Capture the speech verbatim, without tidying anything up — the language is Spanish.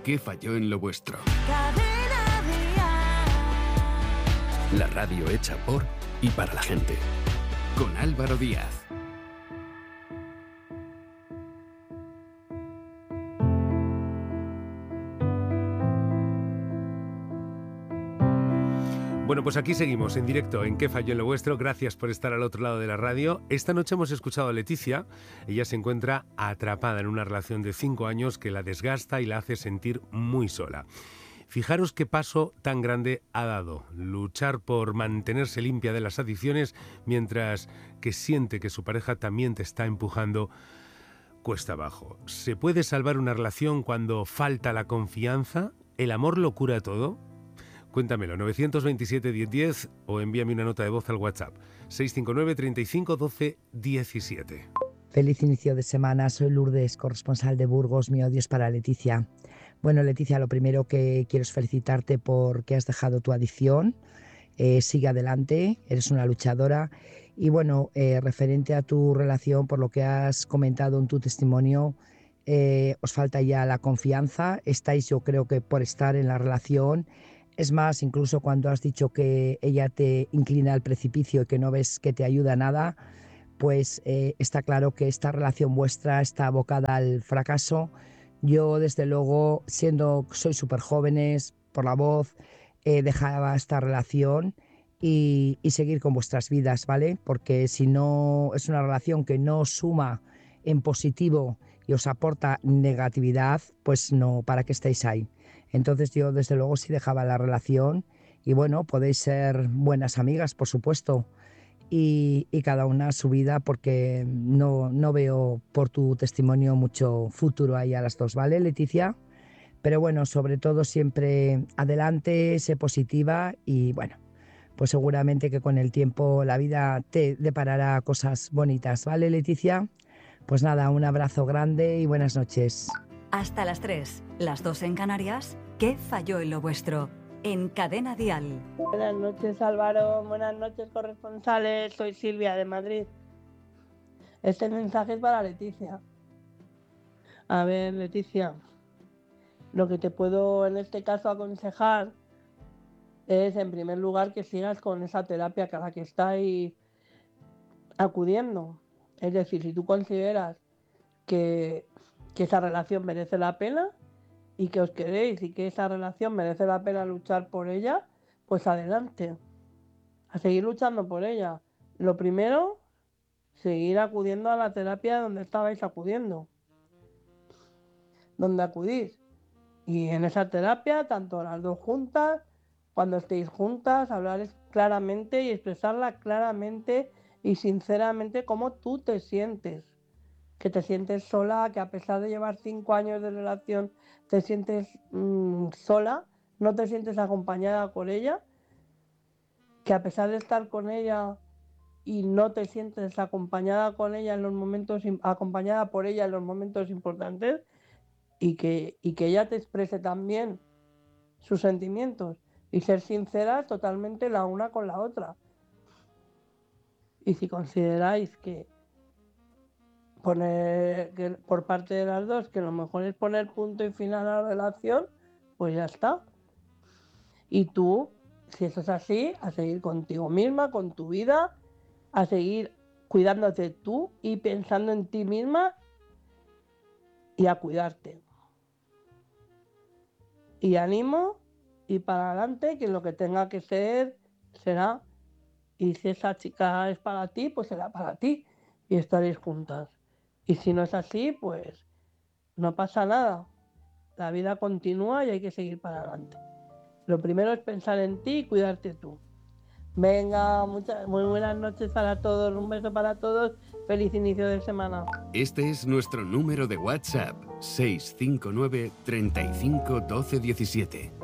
¿Qué falló en lo vuestro? Cadena Dial. La radio hecha por y para la gente. Con Álvaro Díaz. Bueno, pues aquí seguimos en directo en ¿Qué falló en lo vuestro? Gracias por estar al otro lado de la radio. Esta noche hemos escuchado a Leticia. Ella se encuentra atrapada en una relación de cinco años que la desgasta y la hace sentir muy sola. Fijaros qué paso tan grande ha dado. Luchar por mantenerse limpia de las adicciones mientras que siente que su pareja también te está empujando cuesta abajo. ¿Se puede salvar una relación cuando falta la confianza? ¿El amor lo cura todo? Cuéntamelo, nueve dos siete, diez diez o envíame una nota de voz al WhatsApp seis cinco nueve, treinta y cinco, doce, diecisiete. Feliz inicio de semana, soy Lourdes, corresponsal de Burgos, mi odio es para Leticia. Bueno, Leticia, lo primero que quiero es felicitarte porque has dejado tu adicción, eh, sigue adelante, eres una luchadora y bueno, eh, referente a tu relación, por lo que has comentado en tu testimonio, eh, os falta ya la confianza, estáis yo creo que por estar en la relación. Es más, incluso cuando has dicho que ella te inclina al precipicio y que no ves que te ayuda a nada, pues eh, está claro que esta relación vuestra está abocada al fracaso. Yo, desde luego, siendo, soy súper jóvenes, por la voz, eh, dejaba esta relación y, y seguir con vuestras vidas, ¿vale? Porque si no es una relación que no suma en positivo y os aporta negatividad, pues no, ¿para qué estáis ahí? Entonces yo desde luego sí dejaba la relación y bueno, podéis ser buenas amigas, por supuesto, y, y cada una a su vida porque no, no veo por tu testimonio mucho futuro ahí a las dos, ¿vale, Leticia? Pero bueno, sobre todo siempre adelante, sé positiva y bueno, pues seguramente que con el tiempo la vida te deparará cosas bonitas, ¿vale, Leticia? Pues nada, un abrazo grande y buenas noches. Hasta las tres, las dos en Canarias. ¿Qué falló en lo vuestro? En Cadena Dial. Buenas noches, Álvaro. Buenas noches, corresponsales. Soy Silvia de Madrid. Este mensaje es para Leticia. A ver, Leticia, lo que te puedo en este caso aconsejar es, en primer lugar, que sigas con esa terapia a la que estáis acudiendo. Es decir, si tú consideras que, que esa relación merece la pena y que os queréis y que esa relación merece la pena luchar por ella, pues adelante, a seguir luchando por ella. Lo primero, seguir acudiendo a la terapia donde estabais acudiendo, donde acudís. Y en esa terapia, tanto las dos juntas, cuando estéis juntas, hablar claramente y expresarla claramente y sinceramente cómo tú te sientes. Que te sientes sola, que a pesar de llevar cinco años de relación te sientes mmm, sola, no te sientes acompañada por ella, que a pesar de estar con ella y no te sientes acompañada con ella en los momentos, acompañada por ella en los momentos importantes, y que, y que ella te exprese también sus sentimientos y ser sinceras totalmente la una con la otra. Y si consideráis que poner que por parte de las dos que lo mejor es poner punto y final a la relación, pues ya está. Y tú, si eso es así, a seguir contigo misma, con tu vida, a seguir cuidándote tú y pensando en ti misma y a cuidarte. Y ánimo y para adelante, que lo que tenga que ser será. Y si esa chica es para ti, pues será para ti y estaréis juntas. Y si no es así, pues no pasa nada. La vida continúa y hay que seguir para adelante. Lo primero es pensar en ti y cuidarte tú. Venga, muchas, muy buenas noches para todos, un beso para todos, feliz inicio de semana. Este es nuestro número de WhatsApp, seis cinco nueve, treinta y cinco, doce, diecisiete.